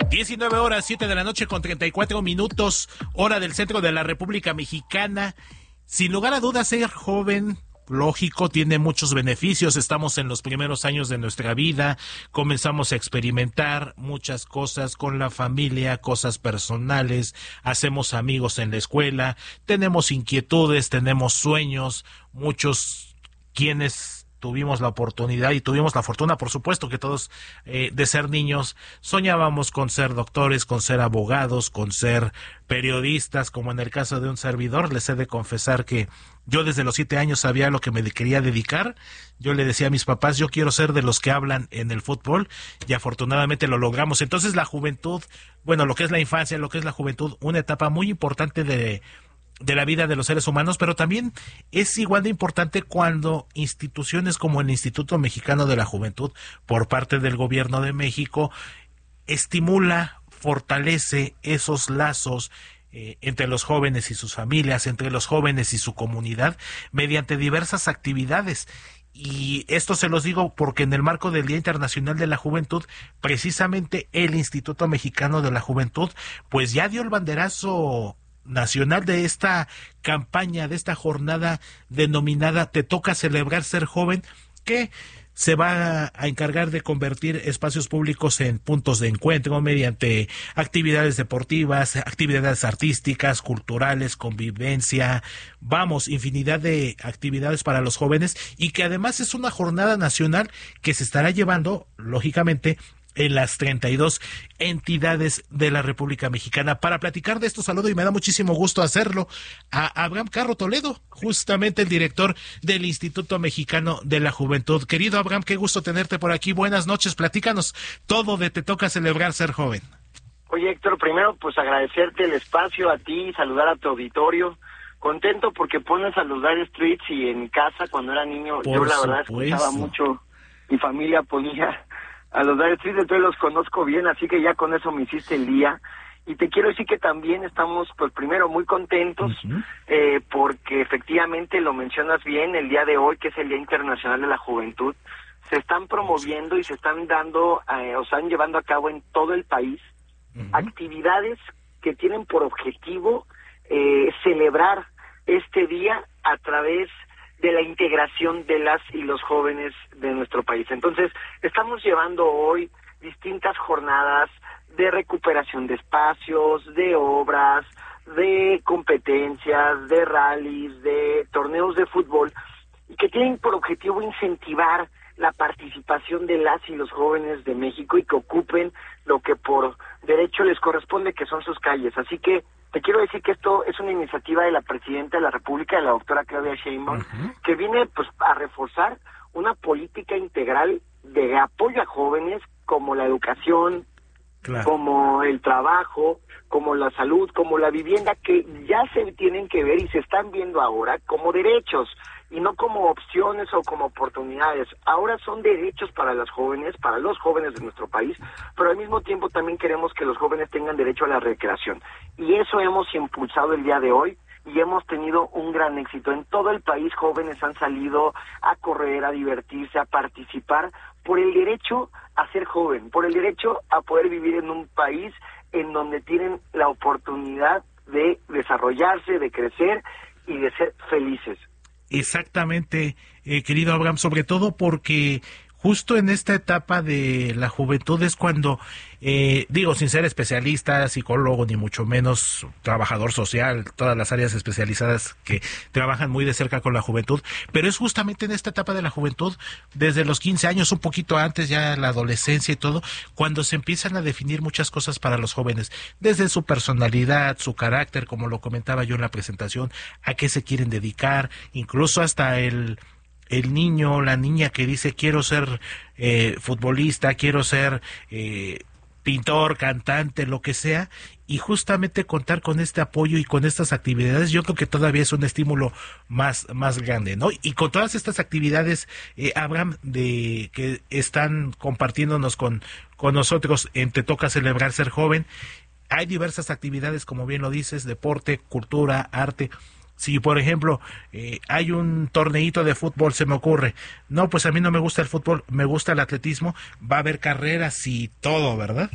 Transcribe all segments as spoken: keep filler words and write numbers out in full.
diecinueve horas, siete de la noche con treinta y cuatro minutos, hora del centro de la República Mexicana. Sin lugar a dudas, ser joven, lógico, tiene muchos beneficios. Estamos en los primeros años de nuestra vida, comenzamos a experimentar muchas cosas con la familia, cosas personales, hacemos amigos en la escuela, tenemos inquietudes, tenemos sueños, muchos quienes tuvimos la oportunidad y tuvimos la fortuna, por supuesto que todos, eh, de ser niños, soñábamos con ser doctores, con ser abogados, con ser periodistas, como en el caso de un servidor. Les he de confesar que yo desde los siete años sabía a lo que me quería dedicar. Yo le decía a mis papás, yo quiero ser de los que hablan en el fútbol, y afortunadamente lo logramos. Entonces la juventud, bueno, lo que es la infancia, lo que es la juventud, una etapa muy importante de de la vida de los seres humanos, pero también es igual de importante cuando instituciones como el Instituto Mexicano de la Juventud, por parte del Gobierno de México, estimula, fortalece esos lazos eh, entre los jóvenes y sus familias, entre los jóvenes y su comunidad, mediante diversas actividades. Y esto se los digo porque en el marco del Día Internacional de la Juventud, precisamente el Instituto Mexicano de la Juventud, pues ya dio el banderazo nacional de esta campaña, de esta jornada denominada Te toca celebrar ser joven, que se va a encargar de convertir espacios públicos en puntos de encuentro mediante actividades deportivas, actividades artísticas, culturales, convivencia, vamos, infinidad de actividades para los jóvenes, y que además es una jornada nacional que se estará llevando, lógicamente, en las treinta y dos entidades de la República Mexicana. Para platicar de esto, saludo, y me da muchísimo gusto hacerlo, a Abraham Carro Toledo, justamente el director del Instituto Mexicano de la Juventud. Querido Abraham, qué gusto tenerte por aquí. Buenas noches, platícanos todo de Te toca celebrar ser joven. Oye, Héctor, primero pues agradecerte el espacio a ti, saludar a tu auditorio. Contento porque pones a los Dire Straits, y en casa cuando era niño, por yo la verdad supuesto. escuchaba mucho, mi familia ponía a los Dire Straits, entonces los conozco bien, así que ya con eso me hiciste el día. Y te quiero decir que también estamos, pues primero, muy contentos, uh-huh. eh, porque efectivamente lo mencionas bien, el día de hoy, que es el Día Internacional de la Juventud, se están promoviendo y se están dando, eh, o se están llevando a cabo en todo el país, uh-huh. actividades que tienen por objetivo eh, celebrar este día a través de la integración de las y los jóvenes de nuestro país. Entonces, estamos llevando hoy distintas jornadas de recuperación de espacios, de obras, de competencias, de rallies, de torneos de fútbol, y que tienen por objetivo incentivar la participación de las y los jóvenes de México, y que ocupen lo que por derecho les corresponde, que son sus calles. Así que te quiero decir que esto es una iniciativa de la Presidenta de la República, de la doctora Claudia Sheinbaum, uh-huh. que viene pues a reforzar una política integral de apoyo a jóvenes, como la educación, claro. como el trabajo, como la salud, como la vivienda, que ya se tienen que ver y se están viendo ahora como derechos, y no como opciones o como oportunidades. Ahora son derechos para las jóvenes, para los jóvenes de nuestro país, pero al mismo tiempo también queremos que los jóvenes tengan derecho a la recreación. Y eso hemos impulsado el día de hoy, y hemos tenido un gran éxito. En todo el país jóvenes han salido a correr, a divertirse, a participar, por el derecho a ser joven, por el derecho a poder vivir en un país en donde tienen la oportunidad de desarrollarse, de crecer y de ser felices. Exactamente, eh, querido Abraham, sobre todo porque justo en esta etapa de la juventud es cuando, eh, digo, sin ser especialista, psicólogo, ni mucho menos trabajador social, todas las áreas especializadas que trabajan muy de cerca con la juventud, pero es justamente en esta etapa de la juventud, desde los quince años, un poquito antes, ya la adolescencia y todo, cuando se empiezan a definir muchas cosas para los jóvenes, desde su personalidad, su carácter, como lo comentaba yo en la presentación, a qué se quieren dedicar, incluso hasta el... el niño, la niña que dice quiero ser eh, futbolista, quiero ser eh, pintor, cantante, lo que sea, y justamente contar con este apoyo y con estas actividades, yo creo que todavía es un estímulo más, más grande, ¿no? Y con todas estas actividades, eh, Abraham, de que están compartiéndonos con, con nosotros en Te toca celebrar ser joven, hay diversas actividades, como bien lo dices, deporte, cultura, arte. Si, por ejemplo, eh, hay un torneito de fútbol, se me ocurre, no, pues a mí no me gusta el fútbol, me gusta el atletismo, va a haber carreras y todo, ¿verdad?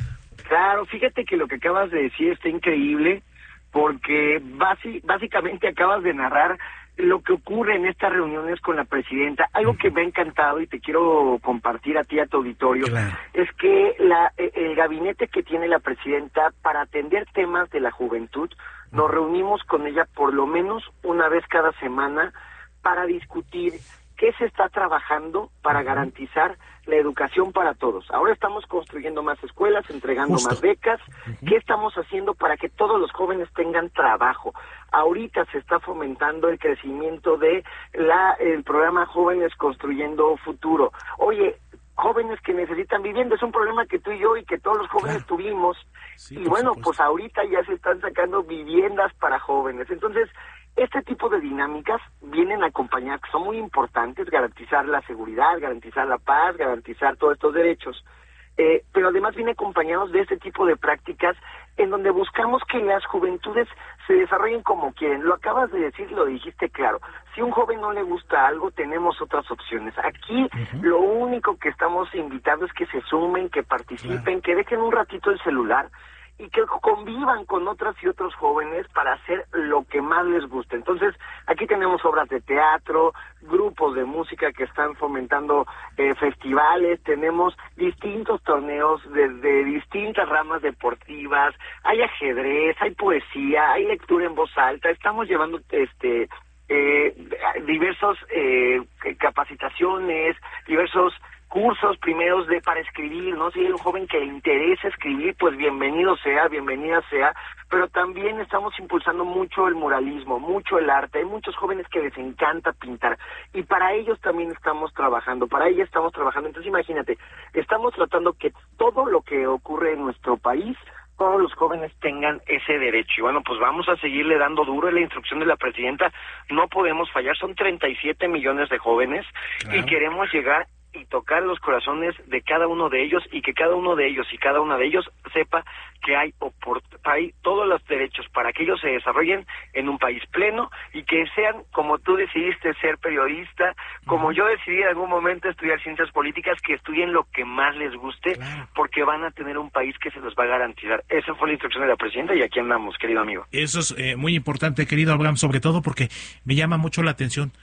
Claro, fíjate que lo que acabas de decir está increíble, porque basi- básicamente acabas de narrar lo que ocurre en estas reuniones con la presidenta. Algo que me ha encantado y te quiero compartir a ti, a tu auditorio, claro, es que la, el gabinete que tiene la presidenta para atender temas de la juventud, nos reunimos con ella por lo menos una vez cada semana para discutir qué se está trabajando para garantizar la educación para todos. Ahora estamos construyendo más escuelas, entregando Justo. más becas. Uh-huh. ¿Qué estamos haciendo para que todos los jóvenes tengan trabajo? Ahorita se está fomentando el crecimiento de la el programa Jóvenes Construyendo Futuro. Oye, jóvenes que necesitan vivienda, es un problema que tú y yo y que todos los jóvenes claro. tuvimos. Sí, y bueno, supuesto. pues ahorita ya se están sacando viviendas para jóvenes. Entonces, este tipo de dinámicas vienen acompañadas, que son muy importantes, garantizar la seguridad, garantizar la paz, garantizar todos estos derechos, eh, pero además viene acompañados de este tipo de prácticas en donde buscamos que las juventudes se desarrollen como quieren. Lo acabas de decir, lo dijiste claro. Si a un joven no le gusta algo, tenemos otras opciones. Aquí uh-huh. lo único que estamos invitando es que se sumen, que participen, claro. que dejen un ratito el celular y que convivan con otras y otros jóvenes para hacer lo que más les guste. Entonces, aquí tenemos obras de teatro, grupos de música que están fomentando eh, festivales, tenemos distintos torneos de, de distintas ramas deportivas, hay ajedrez, hay poesía, hay lectura en voz alta, estamos llevando este eh, diversos eh, capacitaciones, diversos cursos primeros de para escribir, ¿no? Si hay un joven que le interesa escribir, pues bienvenido sea, bienvenida sea, pero también estamos impulsando mucho el muralismo, mucho el arte. Hay muchos jóvenes que les encanta pintar y para ellos también estamos trabajando, para ellos estamos trabajando. Entonces imagínate, estamos tratando que todo lo que ocurre en nuestro país, todos los jóvenes tengan ese derecho. Y bueno, pues vamos a seguirle dando duro en la instrucción de la presidenta. No podemos fallar, son treinta y siete millones de jóvenes claro. y queremos llegar y tocar los corazones de cada uno de ellos y que cada uno de ellos y cada una de ellos sepa que hay opor- hay todos los derechos para que ellos se desarrollen en un país pleno y que sean como tú decidiste ser periodista, como uh-huh. yo decidí en algún momento estudiar ciencias políticas, que estudien lo que más les guste, claro. porque van a tener un país que se los va a garantizar. Esa fue la instrucción de la presidenta y aquí andamos, querido amigo. Eso es eh, muy importante, querido Abraham, sobre todo porque me llama mucho la atención.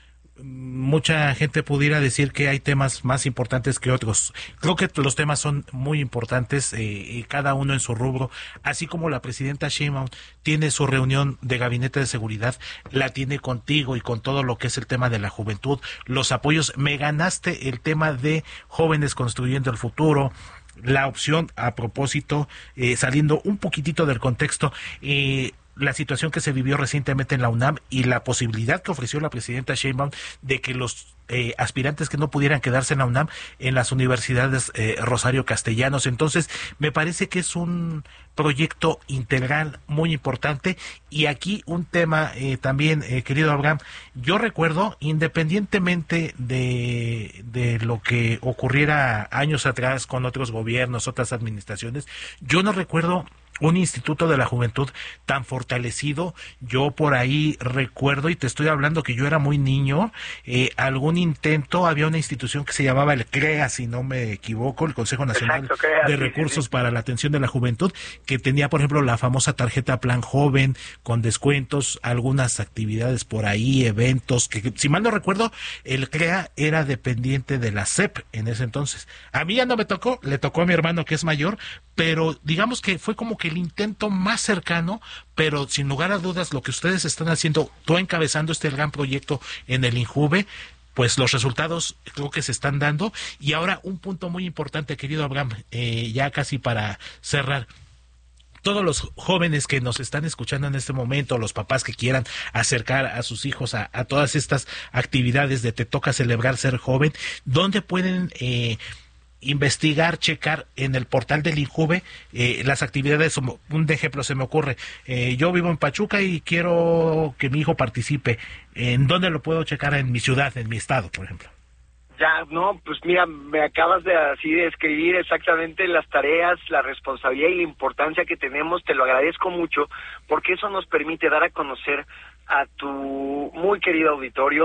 Mucha gente pudiera decir que hay temas más importantes que otros. Creo que los temas son muy importantes, eh, cada uno en su rubro, así como la presidenta Sheinbaum tiene su reunión de gabinete de seguridad, la tiene contigo y con todo lo que es el tema de la juventud, los apoyos. Me ganaste el tema de Jóvenes Construyendo el Futuro, la opción a propósito, eh, saliendo un poquitito del contexto, eh, la situación que se vivió recientemente en la UNAM y la posibilidad que ofreció la presidenta Sheinbaum de que los eh, aspirantes que no pudieran quedarse en la UNAM en las universidades eh, Rosario Castellanos. Entonces, me parece que es un proyecto integral muy importante. Y aquí un tema eh, también, eh, querido Abraham, yo recuerdo, independientemente de, de lo que ocurriera años atrás con otros gobiernos, otras administraciones, yo no recuerdo un instituto de la juventud tan fortalecido. Yo por ahí recuerdo, y te estoy hablando que yo era muy niño, eh, algún intento, había una institución que se llamaba el CREA, si no me equivoco, el Consejo Nacional Exacto, CREA, de sí, Recursos sí. para la Atención de la Juventud, que tenía, por ejemplo, la famosa tarjeta Plan Joven, con descuentos, algunas actividades por ahí, eventos, que si mal no recuerdo, el CREA era dependiente de la S E P en ese entonces. A mí ya no me tocó, le tocó a mi hermano que es mayor, pero digamos que fue como que el intento más cercano, pero sin lugar a dudas lo que ustedes están haciendo, tú encabezando este gran proyecto en el INJUVE, pues los resultados creo que se están dando. Y ahora un punto muy importante, querido Abraham, eh, ya casi para cerrar. Todos los jóvenes que nos están escuchando en este momento, los papás que quieran acercar a sus hijos a, a todas estas actividades de Te Toca Celebrar Ser Joven, ¿dónde pueden eh, investigar, checar en el portal del INJUVE eh, las actividades? Un ejemplo se me ocurre, eh, yo vivo en Pachuca y quiero que mi hijo participe. ¿En dónde lo puedo checar? En mi ciudad, en mi estado, por ejemplo. Ya, no, pues mira, me acabas de así de escribir exactamente las tareas, la responsabilidad y la importancia que tenemos. Te lo agradezco mucho porque eso nos permite dar a conocer a tu muy querido auditorio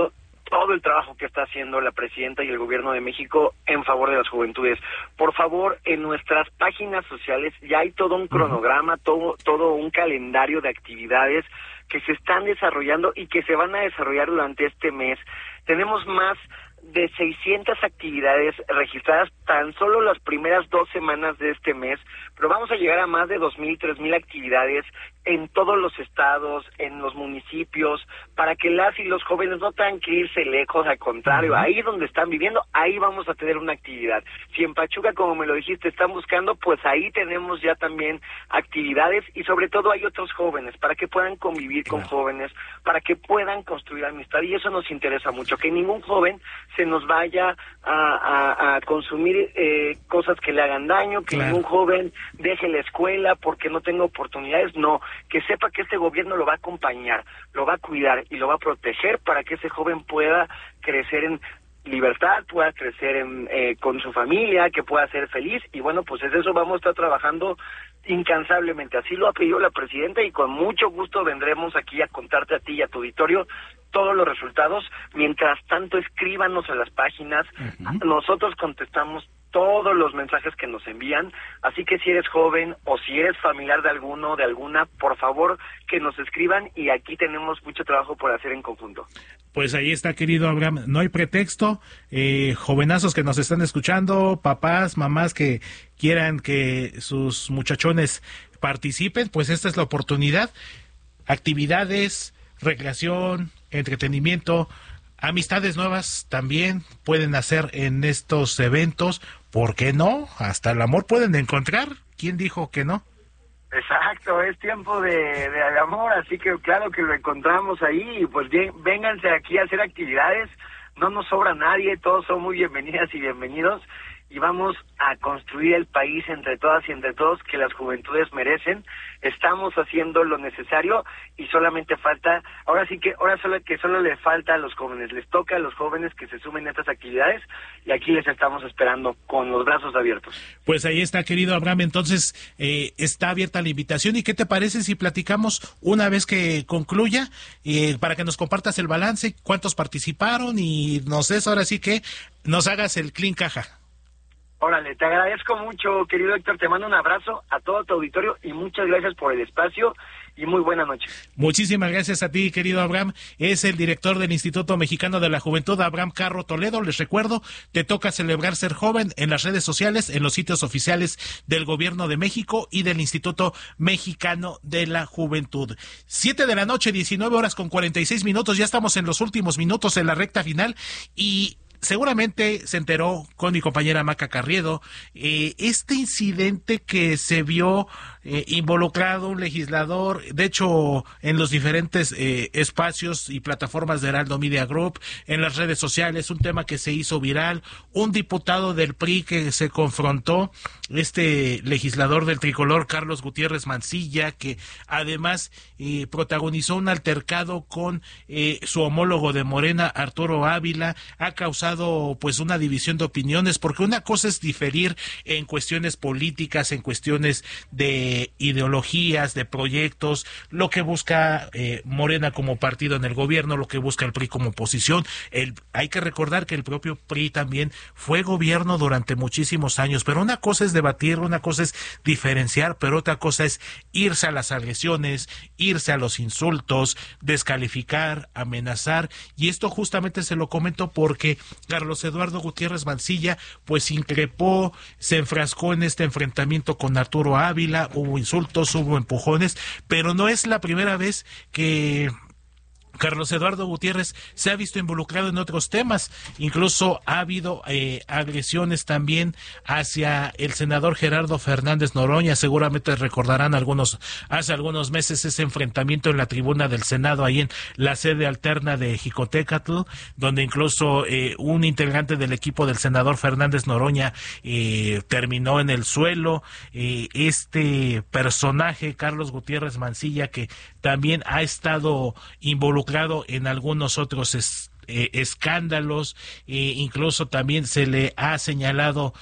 todo el trabajo que está haciendo la presidenta y el gobierno de México en favor de las juventudes. Por favor, en nuestras páginas sociales ya hay todo un cronograma, todo, todo un calendario de actividades que se están desarrollando y que se van a desarrollar durante este mes. Tenemos más de seiscientas actividades registradas tan solo las primeras dos semanas de este mes, pero vamos a llegar a más de dos mil, tres mil actividades en todos los estados, en los municipios, para que las y los jóvenes no tengan que irse lejos, al contrario, uh-huh. ahí donde están viviendo, ahí vamos a tener una actividad. Si en Pachuca, como me lo dijiste, están buscando, pues ahí tenemos ya también actividades y sobre todo hay otros jóvenes, para que puedan convivir claro. con jóvenes, para que puedan construir amistad, y eso nos interesa mucho, que ningún joven se nos vaya a, a, a consumir eh, cosas que le hagan daño, que claro. ningún joven deje la escuela porque no tenga oportunidades, no, que sepa que este gobierno lo va a acompañar, lo va a cuidar y lo va a proteger para que ese joven pueda crecer en libertad, pueda crecer en, eh, con su familia, que pueda ser feliz, y bueno, pues es eso, vamos a estar trabajando incansablemente, así lo ha pedido la presidenta, y con mucho gusto vendremos aquí a contarte a ti y a tu auditorio todos los resultados. Mientras tanto, escríbanos en las páginas, uh-huh. nosotros contestamos todos los mensajes que nos envían, así que si eres joven o si eres familiar de alguno, de alguna, por favor que nos escriban, y aquí tenemos mucho trabajo por hacer en conjunto. Pues ahí está, querido Abraham, no hay pretexto, eh, jovenazos que nos están escuchando, papás, mamás que quieran que sus muchachones participen, pues esta es la oportunidad, actividades, recreación, entretenimiento, amistades nuevas también pueden hacer en estos eventos, ¿por qué no? Hasta el amor pueden encontrar, ¿quién dijo que no? Exacto, es tiempo de, de amor, así que claro que lo encontramos ahí, y pues bien, vénganse aquí a hacer actividades, no nos sobra nadie, todos son muy bienvenidas y bienvenidos, y vamos a construir el país entre todas y entre todos que las juventudes merecen. Estamos haciendo lo necesario y solamente falta, ahora sí que, ahora solo que solo le falta a los jóvenes, les toca a los jóvenes que se sumen a estas actividades, y aquí les estamos esperando con los brazos abiertos. Pues ahí está, querido Abraham, entonces eh, está abierta la invitación, y ¿qué te parece si platicamos una vez que concluya, eh, para que nos compartas el balance, cuántos participaron y nos des ahora sí que nos hagas el clean caja? Órale, te agradezco mucho, querido Héctor, te mando un abrazo a todo tu auditorio y muchas gracias por el espacio y muy buena noche. Muchísimas gracias a ti, querido Abraham. Es el director del Instituto Mexicano de la Juventud, Abraham Carro Toledo. Les recuerdo, te toca celebrar ser joven en las redes sociales, en los sitios oficiales del Gobierno de México y del Instituto Mexicano de la Juventud. Siete de la noche, diecinueve horas con cuarenta y seis minutos. Ya estamos en los últimos minutos en la recta final, y seguramente se enteró con mi compañera Maca Carriedo eh, este incidente que se vio eh, involucrado un legislador, de hecho en los diferentes eh, espacios y plataformas de Heraldo Media Group, en las redes sociales, un tema que se hizo viral, un diputado del P R I que se confrontó, este legislador del tricolor Carlos Gutiérrez Mancilla, que además eh, protagonizó un altercado con eh, su homólogo de Morena, Arturo Ávila, ha causado pues una división de opiniones, porque una cosa es diferir en cuestiones políticas, en cuestiones de ideologías, de proyectos, lo que busca eh, Morena como partido en el gobierno, lo que busca el P R I como oposición. El, hay que recordar que el propio P R I también fue gobierno durante muchísimos años, pero una cosa es debatir, una cosa es diferenciar, pero otra cosa es irse a las agresiones, irse a los insultos, descalificar, amenazar, y esto justamente se lo comento porque Carlos Eduardo Gutiérrez Mancilla pues increpó, se enfrascó en este enfrentamiento con Arturo Ávila, hubo insultos, hubo empujones, pero no es la primera vez que Carlos Eduardo Gutiérrez se ha visto involucrado en otros temas, incluso ha habido eh, agresiones también hacia el senador Gerardo Fernández Noroña. Seguramente recordarán algunos, hace algunos meses ese enfrentamiento en la tribuna del Senado, ahí en la sede alterna de Jicotécatl, donde incluso eh, un integrante del equipo del senador Fernández Noroña eh, terminó en el suelo. Eh, este personaje, Carlos Gutiérrez Mancilla, que también ha estado involucrado en algunos otros es, eh, escándalos, eh, incluso también se le ha señalado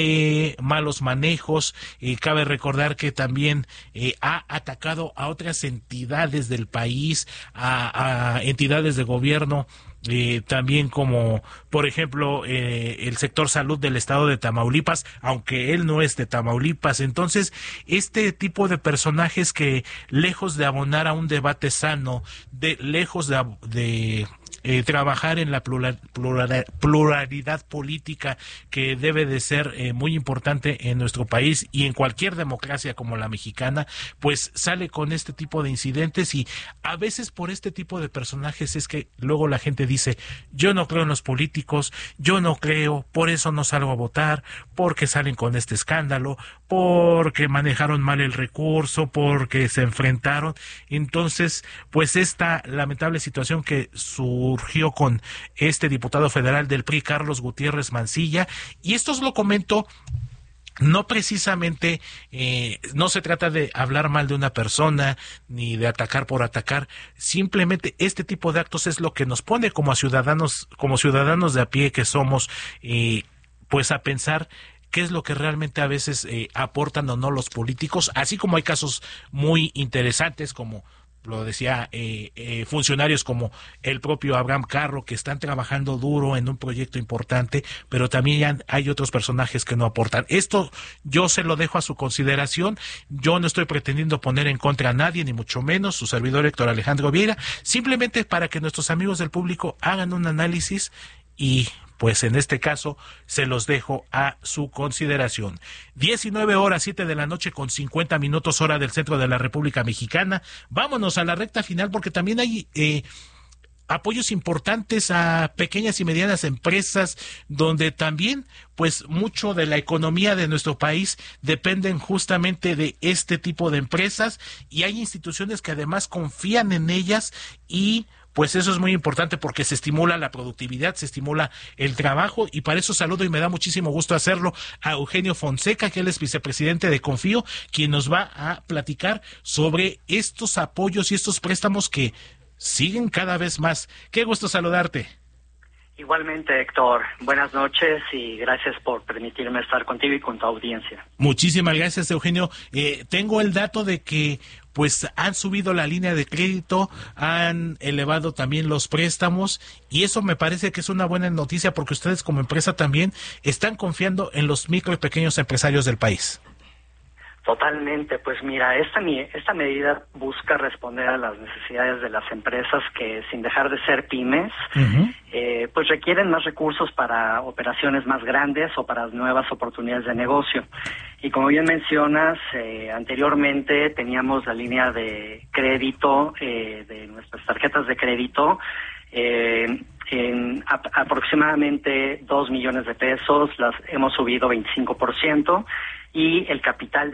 de malos manejos. Eh, cabe recordar que también eh, ha atacado a otras entidades del país, a, a entidades de gobierno eh, también como, por ejemplo, eh, el sector salud del estado de Tamaulipas, aunque él no es de Tamaulipas. Entonces, este tipo de personajes que, lejos de abonar a un debate sano, de lejos de, de Eh, trabajar en la plural, plural, pluralidad política que debe de ser eh, muy importante en nuestro país y en cualquier democracia como la mexicana, pues sale con este tipo de incidentes, y a veces por este tipo de personajes es que luego la gente dice: yo no creo en los políticos, yo no creo, por eso no salgo a votar, porque salen con este escándalo, porque manejaron mal el recurso, porque se enfrentaron. Entonces, pues esta lamentable situación que su surgió con este diputado federal del P R I, Carlos Gutiérrez Mancilla, y esto os lo comento no precisamente, eh, no se trata de hablar mal de una persona ni de atacar por atacar, simplemente este tipo de actos es lo que nos pone como a ciudadanos, como ciudadanos de a pie que somos, eh, pues a pensar qué es lo que realmente a veces eh, aportan o no los políticos, así como hay casos muy interesantes como lo decía, eh, eh, funcionarios como el propio Abraham Carro, que están trabajando duro en un proyecto importante, pero también hay otros personajes que no aportan. Esto yo se lo dejo a su consideración. Yo no estoy pretendiendo poner en contra a nadie, ni mucho menos su servidor Héctor Alejandro Vieira, simplemente para que nuestros amigos del público hagan un análisis, y pues en este caso se los dejo a su consideración. diecinueve horas, siete de la noche con cincuenta minutos, hora del centro de la República Mexicana. Vámonos a la recta final, porque también hay eh, apoyos importantes a pequeñas y medianas empresas, donde también pues mucho de la economía de nuestro país dependen justamente de este tipo de empresas, y hay instituciones que además confían en ellas, y pues eso es muy importante porque se estimula la productividad, se estimula el trabajo, y para eso saludo, y me da muchísimo gusto hacerlo, a Eugenio Fonseca, que él es vicepresidente de Confío, quien nos va a platicar sobre estos apoyos y estos préstamos que siguen cada vez más. Qué gusto saludarte. Igualmente, Héctor. Buenas noches y gracias por permitirme estar contigo y con tu audiencia. Muchísimas gracias, Eugenio. Eh, tengo el dato de que pues han subido la línea de crédito, han elevado también los préstamos, y eso me parece que es una buena noticia, porque ustedes como empresa también están confiando en los micro y pequeños empresarios del país. Totalmente, pues mira, esta, esta medida busca responder a las necesidades de las empresas que, sin dejar de ser pymes, uh-huh. eh, pues requieren más recursos para operaciones más grandes o para nuevas oportunidades de negocio. Y como bien mencionas, eh, anteriormente teníamos la línea de crédito, eh, de nuestras tarjetas de crédito, eh, en a, aproximadamente dos millones de pesos, las hemos subido veinticinco por ciento, y el capital